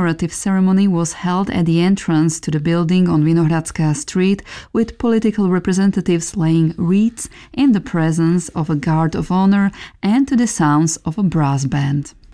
commemorative ceremony was held at the entrance to the building on Vinohradská Street, with political representatives laying wreaths in the presence of a guard of honor and to the sounds of a brass band.